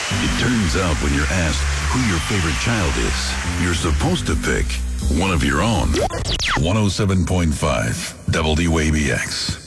It turns out when you're asked who your favorite child is, you're supposed to pick one of your own. 107.5 WABX.